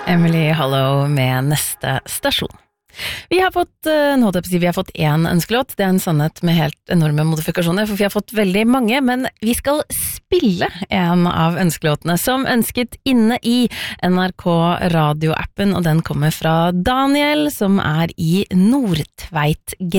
Emily Hollow med neste stasjon. Vi har fått en ønskelåt, det en sannhet med helt enorme modifikasjoner, for vi har fått veldig mange, men vi skal spille en av ønskelåtene som ønsket inne i NRK radioappen, og den kommer fra Daniel, som i Nordtveit